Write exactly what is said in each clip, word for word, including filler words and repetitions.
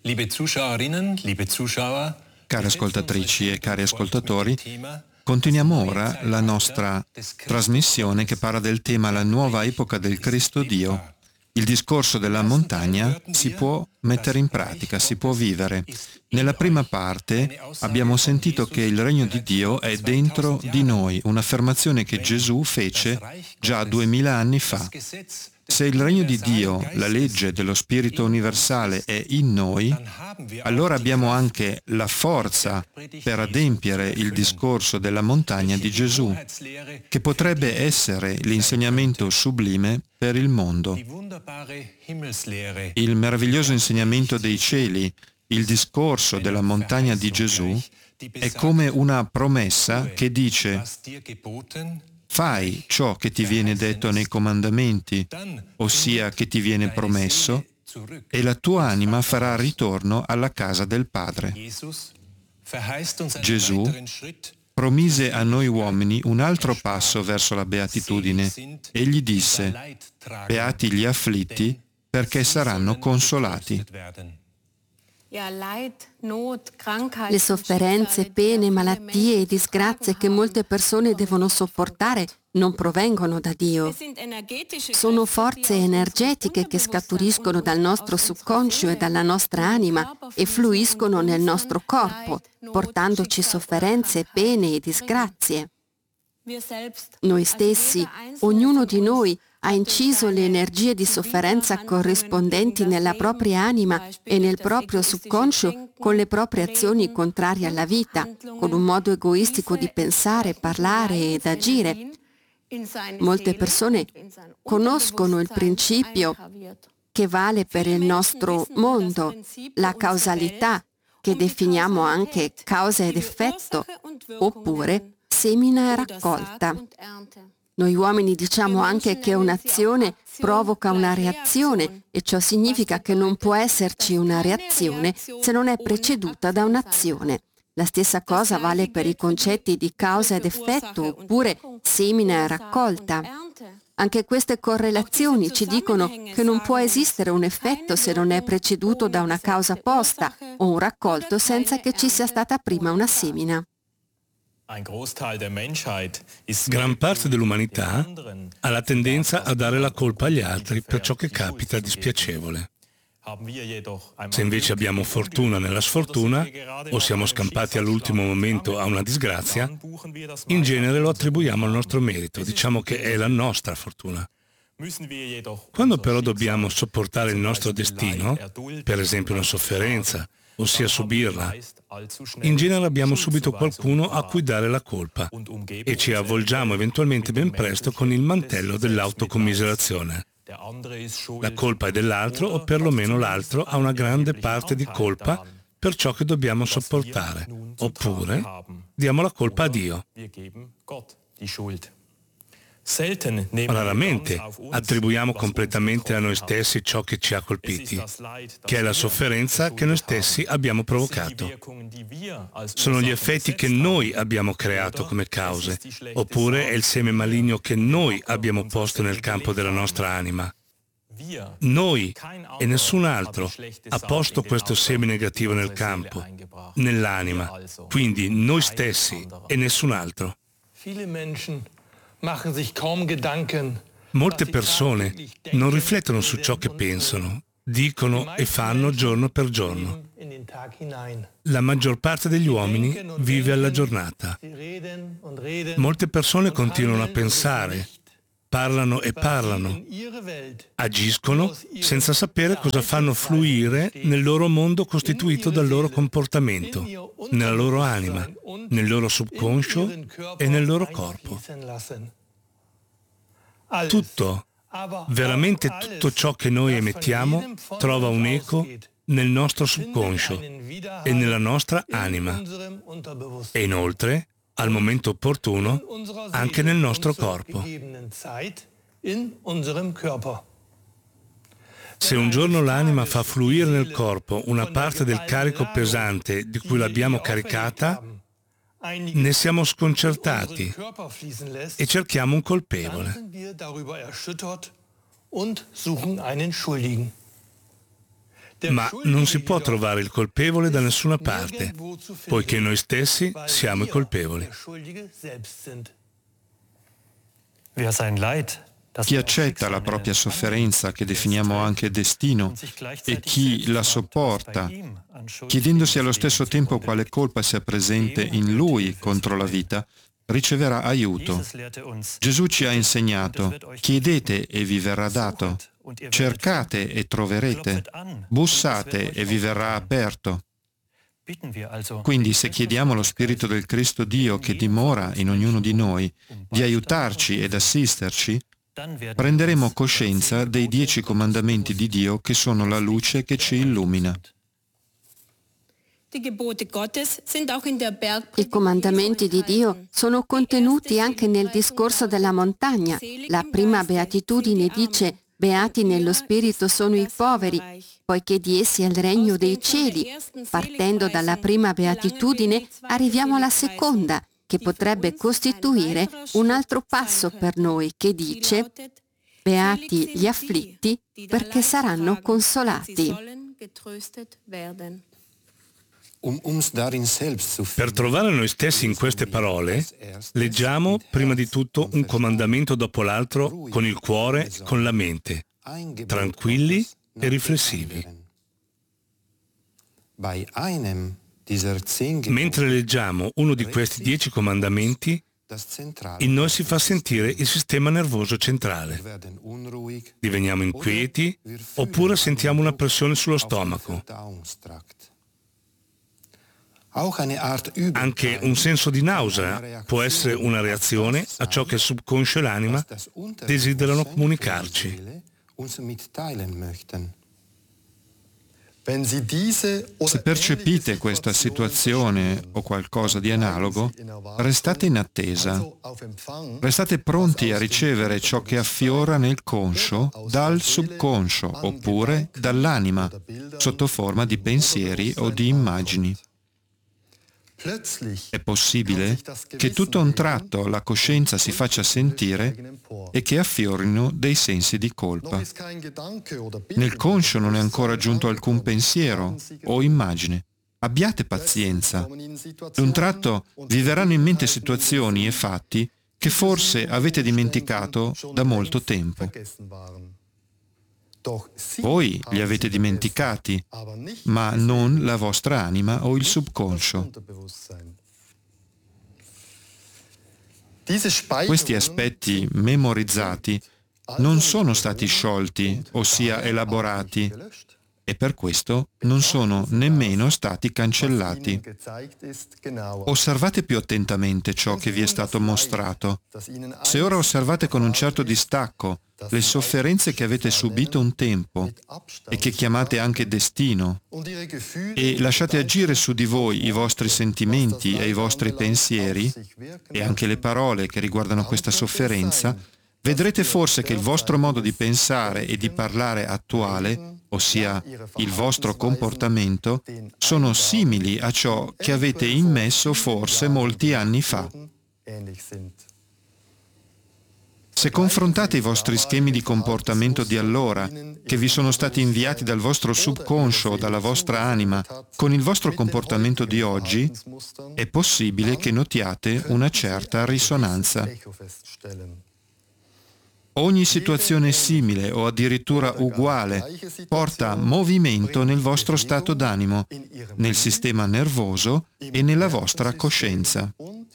Liebe Zuschauerinnen, liebe Zuschauer, Cari ascoltatrici e cari ascoltatori, continuiamo ora la nostra trasmissione che parla del tema La nuova epoca del Cristo Dio. Il discorso della montagna si può mettere in pratica, si può vivere. Nella prima parte abbiamo sentito che il regno di Dio è dentro di noi, un'affermazione che Gesù fece già duemila anni fa. Se il regno di Dio, la legge dello Spirito universale è in noi, allora abbiamo anche la forza per adempiere il discorso della montagna di Gesù, che potrebbe essere l'insegnamento sublime per il mondo. Il meraviglioso insegnamento dei cieli, il discorso della montagna di Gesù, è come una promessa che dice: fai ciò che ti viene detto nei comandamenti, ossia che ti viene promesso, e la tua anima farà ritorno alla casa del Padre. Gesù promise a noi uomini un altro passo verso la beatitudine. Egli disse: beati gli afflitti, perché saranno consolati. Le sofferenze, pene, malattie e disgrazie che molte persone devono sopportare non provengono da Dio. Sono forze energetiche che scaturiscono dal nostro subconscio e dalla nostra anima e fluiscono nel nostro corpo, portandoci sofferenze, pene e disgrazie. Noi stessi, ognuno di noi, ha inciso le energie di sofferenza corrispondenti nella propria anima e nel proprio subconscio con le proprie azioni contrarie alla vita, con un modo egoistico di pensare, parlare ed agire. Molte persone conoscono il principio che vale per il nostro mondo, la causalità, che definiamo anche causa ed effetto, oppure semina e raccolta. Noi uomini diciamo anche che un'azione provoca una reazione e ciò significa che non può esserci una reazione se non è preceduta da un'azione. La stessa cosa vale per i concetti di causa ed effetto oppure semina e raccolta. Anche queste correlazioni ci dicono che non può esistere un effetto se non è preceduto da una causa posta o un raccolto senza che ci sia stata prima una semina. Gran parte dell'umanità ha la tendenza a dare la colpa agli altri per ciò che capita di spiacevole. Se invece abbiamo fortuna nella sfortuna o siamo scampati all'ultimo momento a una disgrazia, in genere lo attribuiamo al nostro merito, diciamo che è la nostra fortuna. Quando però dobbiamo sopportare il nostro destino, per esempio una sofferenza, ossia subirla, in genere abbiamo subito qualcuno a cui dare la colpa e ci avvolgiamo eventualmente ben presto con il mantello dell'autocommiserazione. La colpa è dell'altro o perlomeno l'altro ha una grande parte di colpa per ciò che dobbiamo sopportare, oppure diamo la colpa a Dio. Raramente attribuiamo completamente a noi stessi ciò che ci ha colpiti, che è la sofferenza che noi stessi abbiamo provocato. Sono gli effetti che noi abbiamo creato come cause, oppure è il seme maligno che noi abbiamo posto nel campo della nostra anima. Noi e nessun altro ha posto questo seme negativo nel campo, nell'anima, quindi noi stessi e nessun altro. Molte persone non riflettono su ciò che pensano, dicono e fanno giorno per giorno. La maggior parte degli uomini vive alla giornata. Molte persone continuano a pensare, parlano e parlano, agiscono senza sapere cosa fanno fluire nel loro mondo costituito dal loro comportamento, nella loro anima, nel loro subconscio e nel loro corpo. Tutto, veramente tutto ciò che noi emettiamo trova un eco nel nostro subconscio e nella nostra anima e inoltre, al momento opportuno, anche nel nostro corpo. Se un giorno l'anima fa fluire nel corpo una parte del carico pesante di cui l'abbiamo caricata, ne siamo sconcertati e cerchiamo un colpevole. Ma non si può trovare il colpevole da nessuna parte, poiché noi stessi siamo i colpevoli. Chi accetta la propria sofferenza, che definiamo anche destino, e chi la sopporta, chiedendosi allo stesso tempo quale colpa sia presente in lui contro la vita, riceverà aiuto. Gesù ci ha insegnato: chiedete e vi verrà dato, cercate e troverete, bussate e vi verrà aperto. Quindi, se chiediamo allo Spirito del Cristo Dio, che dimora in ognuno di noi, di aiutarci ed assisterci, prenderemo coscienza dei dieci comandamenti di Dio, che sono la luce che ci illumina. I comandamenti di Dio sono contenuti anche nel discorso della montagna. La prima beatitudine dice: beati nello spirito sono i poveri, poiché di essi è il regno dei cieli. Partendo dalla prima beatitudine arriviamo alla seconda, che potrebbe costituire un altro passo per noi, che dice: beati gli afflitti, perché saranno consolati. Per trovare noi stessi in queste parole, leggiamo prima di tutto un comandamento dopo l'altro con il cuore e con la mente, tranquilli e riflessivi. Mentre leggiamo uno di questi dieci comandamenti, in noi si fa sentire il sistema nervoso centrale. Diveniamo inquieti oppure sentiamo una pressione sullo stomaco. Anche un senso di nausea può essere una reazione a ciò che il subconscio e l'anima desiderano comunicarci. Se percepite questa situazione o qualcosa di analogo, restate in attesa. Restate pronti a ricevere ciò che affiora nel conscio dal subconscio oppure dall'anima, sotto forma di pensieri o di immagini. È possibile che tutto a un tratto la coscienza si faccia sentire e che affiorino dei sensi di colpa. Nel conscio non è ancora giunto alcun pensiero o immagine. Abbiate pazienza. D'un tratto vi verranno in mente situazioni e fatti che forse avete dimenticato da molto tempo. Voi li avete dimenticati, ma non la vostra anima o il subconscio. Questi aspetti memorizzati non sono stati sciolti, ossia elaborati, e per questo non sono nemmeno stati cancellati. Osservate più attentamente ciò che vi è stato mostrato. Se ora osservate con un certo distacco le sofferenze che avete subito un tempo e che chiamate anche destino, e lasciate agire su di voi i vostri sentimenti e i vostri pensieri, e anche le parole che riguardano questa sofferenza, vedrete forse che il vostro modo di pensare e di parlare attuale, ossia il vostro comportamento, sono simili a ciò che avete immesso forse molti anni fa. Se confrontate i vostri schemi di comportamento di allora, che vi sono stati inviati dal vostro subconscio o dalla vostra anima, con il vostro comportamento di oggi, è possibile che notiate una certa risonanza. Ogni situazione simile o addirittura uguale porta movimento nel vostro stato d'animo, nel sistema nervoso e nella vostra coscienza.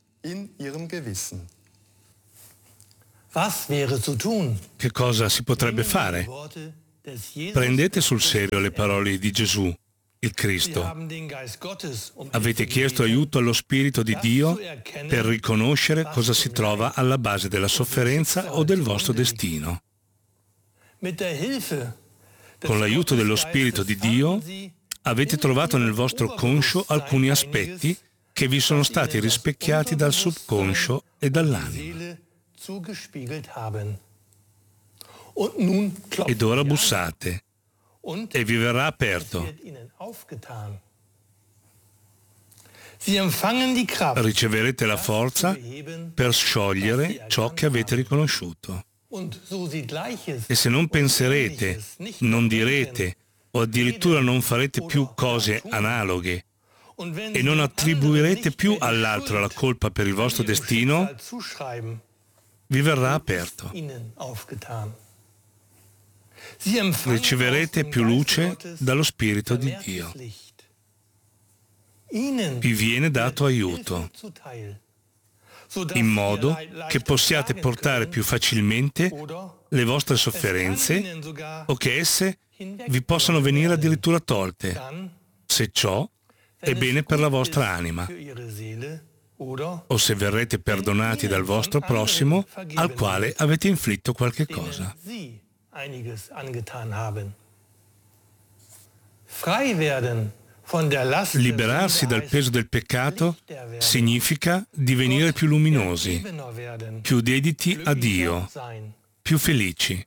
Che cosa si potrebbe fare? Prendete sul serio le parole di Gesù, il Cristo. Avete chiesto aiuto allo Spirito di Dio per riconoscere cosa si trova alla base della sofferenza o del vostro destino. Con l'aiuto dello Spirito di Dio avete trovato nel vostro conscio alcuni aspetti che vi sono stati rispecchiati dal subconscio e dall'anima. Ed ora bussate e vi verrà aperto. Riceverete la forza per sciogliere ciò che avete riconosciuto. E se non penserete, non direte o addirittura non farete più cose analoghe e non attribuirete più all'altro la colpa per il vostro destino, vi verrà aperto. Riceverete più luce dallo Spirito di Dio. Vi viene dato aiuto, in modo che possiate portare più facilmente le vostre sofferenze o che esse vi possano venire addirittura tolte, se ciò è bene per la vostra anima, o se verrete perdonati dal vostro prossimo al quale avete inflitto qualche cosa. Liberarsi dal peso del peccato significa divenire più luminosi, più dediti a Dio, più felici.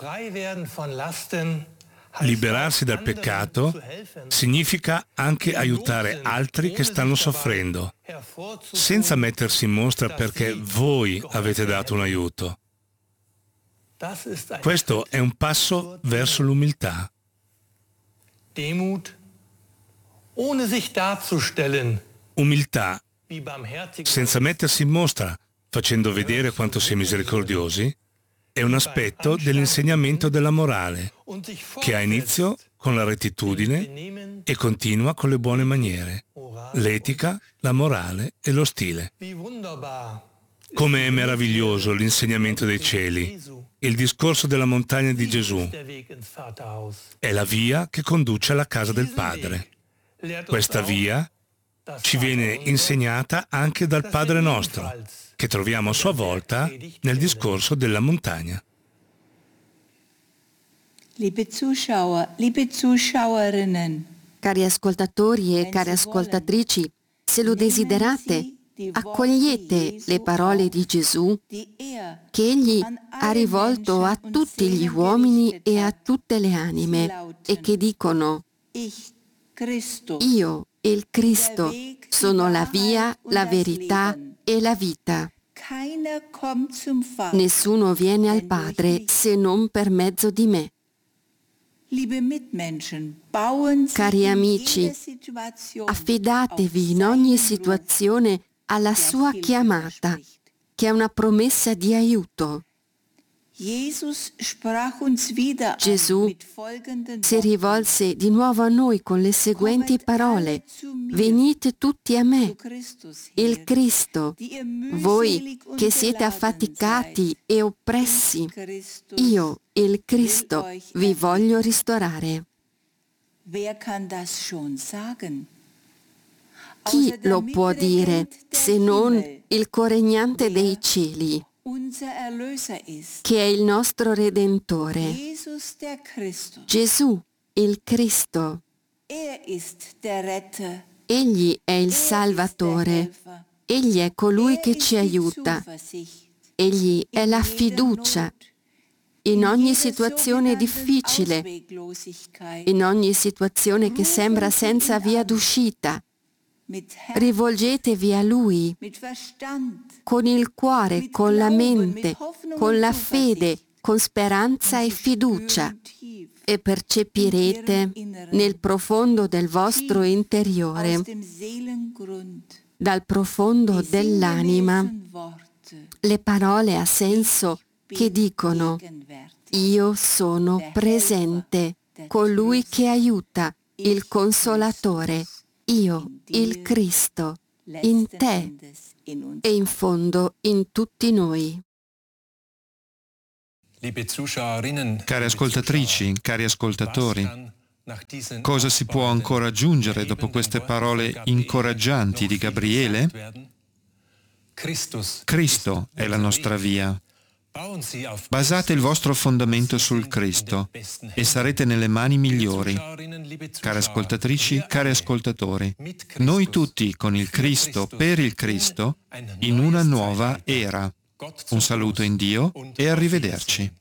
Liberarsi dal peccato significa anche aiutare altri che stanno soffrendo, senza mettersi in mostra perché voi avete dato un aiuto. Questo è un passo verso l'umiltà. Umiltà, senza mettersi in mostra, facendo vedere quanto si è misericordiosi, è un aspetto dell'insegnamento della morale, che ha inizio con la rettitudine e continua con le buone maniere, l'etica, la morale e lo stile. Come è meraviglioso l'insegnamento dei cieli, il discorso della montagna di Gesù. È la via che conduce alla casa del Padre. Questa via ci viene insegnata anche dal Padre nostro, che troviamo a sua volta nel discorso della montagna. Liebe Zuschauer, liebe Zuschauerinnen, Cari ascoltatori e care ascoltatrici, se lo desiderate, accogliete le parole di Gesù che Egli ha rivolto a tutti gli uomini e a tutte le anime e che dicono: Io, il Cristo, sono la via, la verità e la vita. Nessuno viene al Padre se non per mezzo di me. Cari amici, affidatevi in ogni situazione alla sua chiamata, che è una promessa di aiuto. Gesù si rivolse di nuovo a noi con le seguenti parole: venite tutti a me, il Cristo, voi che siete affaticati e oppressi, io, il Cristo, vi voglio ristorare. Chi lo può dire se non il coregnante dei cieli, che è il nostro Redentore, Gesù, il Cristo. Egli è il Salvatore, Egli è colui che ci aiuta, Egli è la fiducia in ogni situazione difficile, in ogni situazione che sembra senza via d'uscita. Rivolgetevi a Lui con il cuore, con la mente, con la fede, con speranza e fiducia, e percepirete nel profondo del vostro interiore, dal profondo dell'anima, le parole a senso che dicono: io sono presente, colui che aiuta, il Consolatore, io, il Cristo, in te e in fondo in tutti noi. Cari ascoltatrici, cari ascoltatori, cosa si può ancora aggiungere dopo queste parole incoraggianti di Gabriele? Cristo è la nostra via. Basate il vostro fondamento sul Cristo e sarete nelle mani migliori. Cari ascoltatrici, cari ascoltatori, noi tutti con il Cristo, per il Cristo, in una nuova era. Un saluto in Dio e arrivederci.